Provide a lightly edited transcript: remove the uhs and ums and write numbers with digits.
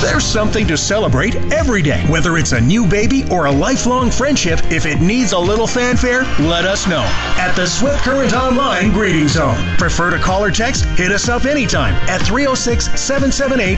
There's something to celebrate every day. Whether it's a new baby or a lifelong friendship, if it needs a little fanfare, let us know. At the Swift Current Online Greeting Zone. Prefer to call or text? Hit us up anytime at 306-778